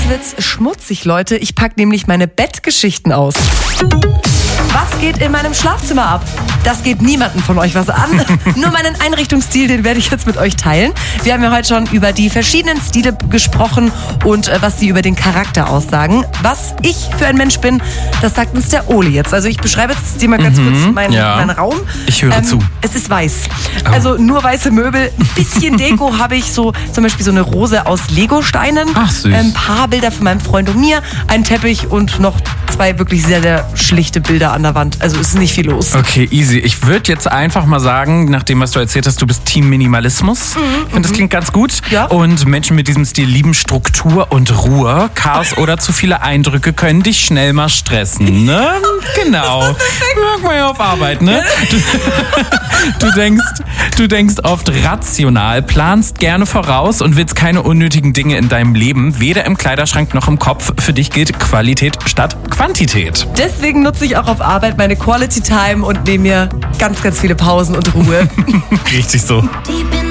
Jetzt wird's schmutzig, Leute. Ich pack nämlich meine Bettgeschichten aus. Was geht in meinem Schlafzimmer ab? Das geht niemanden von euch was an. Nur meinen Einrichtungsstil, den werde ich jetzt mit euch teilen. Wir haben ja heute schon über die verschiedenen Stile gesprochen und was sie über den Charakter aussagen. Was ich für ein Mensch bin, das sagt uns der Ole jetzt. Also ich beschreibe jetzt dir mal ganz kurz meinen Raum. Ich höre zu. Es ist weiß. Also nur weiße Möbel. Ein bisschen Deko habe ich, so zum Beispiel so eine Rose aus Legosteinen. Ach, süß. Ein paar Bilder von meinem Freund und mir, ein Teppich und noch 2 wirklich sehr, sehr schlichte Bilder an der Wand. Also ist nicht viel los. Okay, easy. Ich würde jetzt einfach mal sagen, nach dem, was du erzählt hast, du bist Team Minimalismus. Ich finde, das klingt ganz gut. Ja. Und Menschen mit diesem Stil lieben Struktur und Ruhe. Chaos oder zu viele Eindrücke können dich schnell mal stressen, ne? Genau. Merkt man ja auf Arbeit, ne? Du denkst oft rational, planst gerne voraus und willst keine unnötigen Dinge in deinem Leben, weder im Kleiderschrank noch im Kopf. Für dich gilt Qualität statt Quantität. Deswegen nutze ich auch auf Arbeit meine Quality Time und nehme mir ganz, ganz viele Pausen und Ruhe. Richtig so.